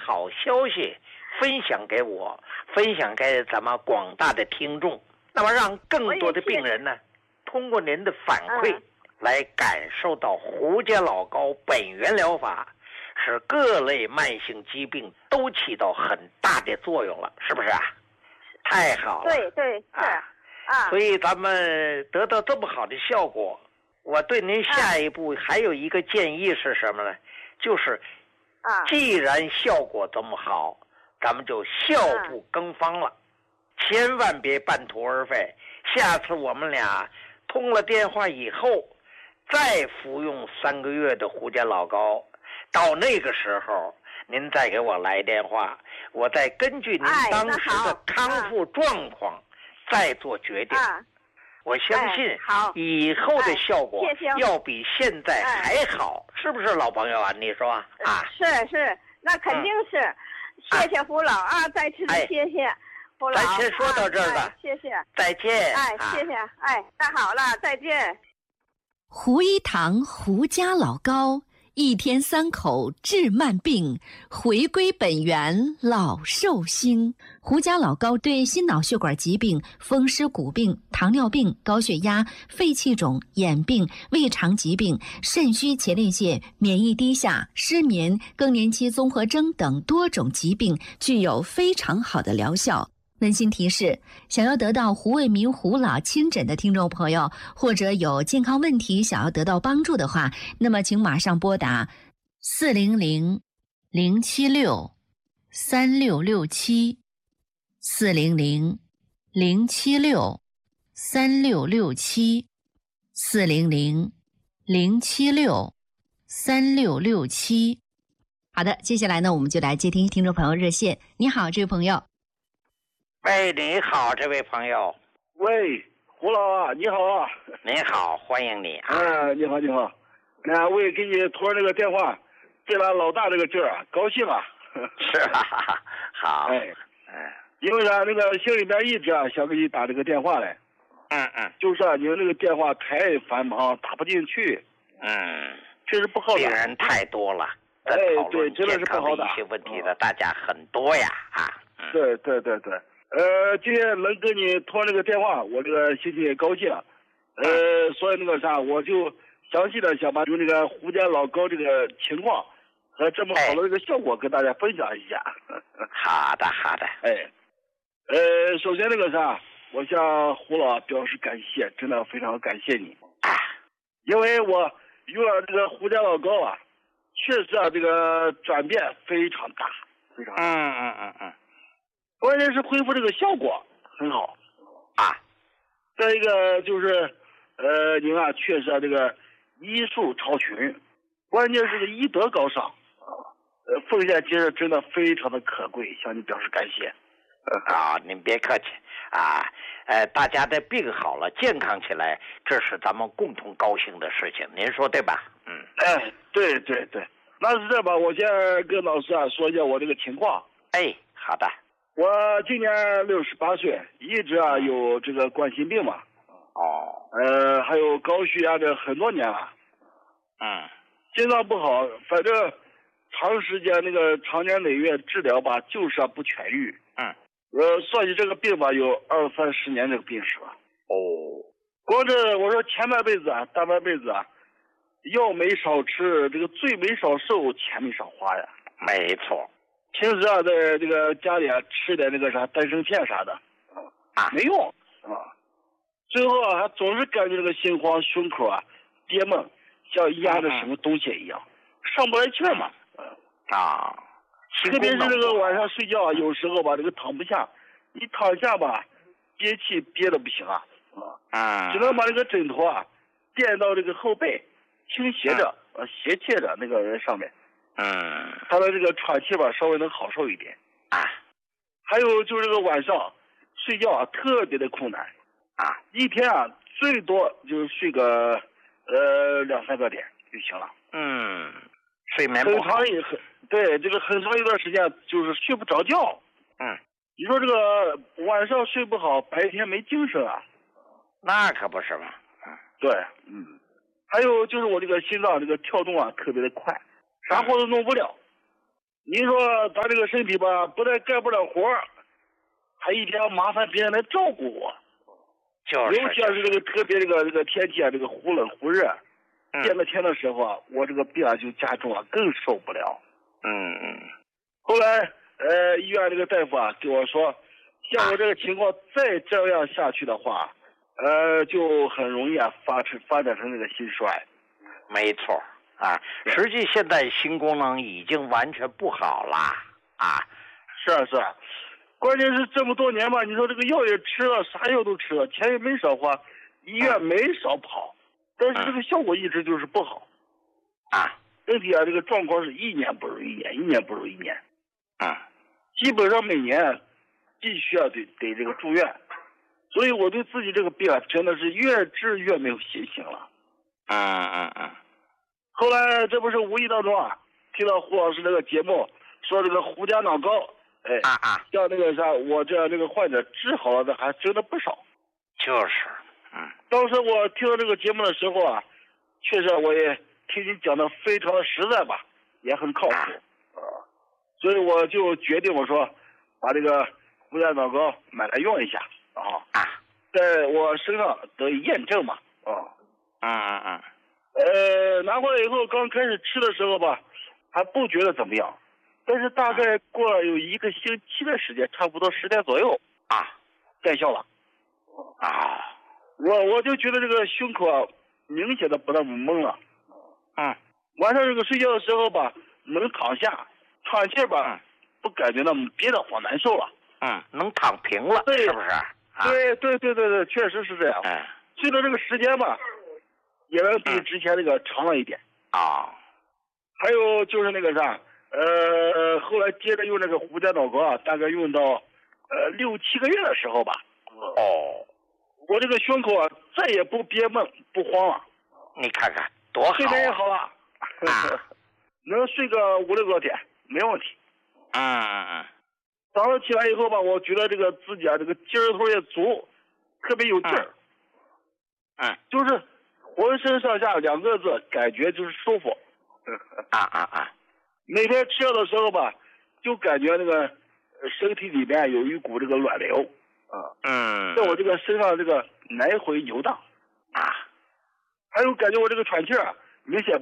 好消息分享给我，分享给咱们广大的听众，那么让更多的病人呢，通过您的反馈来感受到胡家老高本源疗法使各类慢性疾病都起到很大的作用了，是不是啊？太好了。 对对是啊。 所以咱们得到这么好的效果，我对您下一步还有一个建议是什么呢？就是既然效果这么好，咱们就效不更方了，千万别半途而废。下次我们俩通了电话以后，再服用3个月的胡家老高，到那个时候您再给我来电话，我再根据您当时的康复状况再做决定。我相信以后的效果要比现在还好，是不是老朋友啊？你说啊？ 是，那肯定是。谢谢胡老啊，再次的谢谢胡老。 咱先说到这儿吧。 谢谢。 再见。 谢谢。那好了，再见。 胡一堂胡家老高，1天3口治慢病，回归本源老寿星。胡家老高对心脑血管疾病、风湿骨病、糖尿病、高血压、肺气肿、眼病、胃肠疾病、肾虚前列腺、免疫低下、失眠、更年期综合征等多种疾病具有非常好的疗效。温馨提示：想要得到胡卫民胡老亲诊的听众朋友，或者有健康问题想要得到帮助的话，那么请马上拨打400-076-3667 400-076-3667 400-076-3667。好的，接下来呢，我们就来接听听众朋友热线。你好，这位朋友。 喂，你好，这位朋友。 喂，胡老啊，你好啊。 你好，欢迎你啊。 你好。我也给你托那个电话，接了老大这个劲儿啊，高兴啊。 是啊，好。 因为啥，那个心里边一直想给你打这个电话来。就是你那个电话太繁忙，打不进去。确实不好打。 病人太多了。 对，真的是不好打。 一些问题的大家很多呀对。今天能跟你通这个电话，我这个心情也高兴。所以那个啥，我就详细的想把就那个胡家老高这个情况和这么好的这个效果跟大家分享一下。 好的。 首先那个啥，我向胡老表示感谢，真的非常感谢你。因为我用了这个胡家老高啊，确实这个转变非常大，非常大。关键是恢复这个效果很好再一个就是您确实这个医术超群，关键是医德高尚奉献精神真的非常的可贵，向你表示感谢。 您别客气大家的病好了，健康起来，这是咱们共同高兴的事情，您说对吧？ 对，那是这吧，我先跟老师说一下我这个情况。 好的。 我今年68岁，一直有这个冠心病嘛。还有高血压这很多年了。心脏不好，反正长时间那个长年累月治疗吧，就是不痊愈。算起这个病吧，有20-30年这个病史了。光这我说前半辈子大半辈子药没少吃，这个罪没少受，钱没少花呀。 没错。 平时在这个家里吃点那个啥丹参片啥的没用最后还总是感觉这个心慌，胸口憋闷，像压着什么东西一样，上不来气嘛。特别是这个晚上睡觉有时候吧，这个躺不下，一躺下吧，憋气憋的不行只能把这个枕头垫到这个后背，倾斜着斜贴着那个人上面。他的这个喘气吧稍微能好受一点还有就是这个晚上睡觉特别的困难一天最多就睡个2-3个点就行了。 睡眠不好。 对，这个很长一段时间就是睡不着觉。你说这个晚上睡不好，白天没精神那可不是嘛。 对，还有就是我这个心脏这个跳动特别的快，啥活都弄不了。 你说咱这个身体吧，不但干不了活，还一天要麻烦别人来照顾我。 就是尤其是这个特别这个天气啊，这个忽冷忽热，见了天的时候啊，我这个病啊就加重了，更受不了。后来医院这个大夫啊跟我说，像我这个情况再这样下去的话，就很容易啊发展成这个心衰。 没错啊，实际现在心功能已经完全不好了啊。 是啊，关键是这么多年吧，你说这个药也吃了，啥药都吃了，钱也没少花，医院没少跑，但是这个效果一直就是不好啊。 身体啊，这个状况是一年不如一年，一年不如一年基本上每年必须要得这个住院，所以我对自己这个病啊，真的是越治越没有信心了。后来这不是无意当中啊，听到胡老师这个节目说这个胡家脑膏，像那个啥，我这样这个患者治好了的还真的不少。 就是当时我听到这个节目的时候啊，确实我也听你讲的非常的实在吧，也很靠谱所以我就决定我说把这个胡家脑膏买来用一下在我身上得以验证嘛拿过来以后刚开始吃的时候吧，还不觉得怎么样，但是大概过了有1个星期的时间，差不多10天左右见效了我就觉得这个胸口啊明显的不那么闷了晚上这个睡觉的时候吧，能躺下喘气吧不感觉那么憋得慌难受了能躺平了，是不是对，确实是这样随着这个时间吧，也能比之前那个长了一点还有就是那个啥后来接着用那个胡家脑膏啊，大概用到6、7个月的时候吧我这个胸口啊再也不憋闷不慌了， 你看看多好睡眠也好了能睡个5、6个天没问题早上起来以后吧，我觉得这个自己啊这个劲儿头也足，特别有劲儿就是浑身上下2个字感觉就是舒服每天吃药的时候吧，就感觉那个身体里边有一股这个暖流在我这个身上这个来回游荡还有感觉我这个喘气啊明显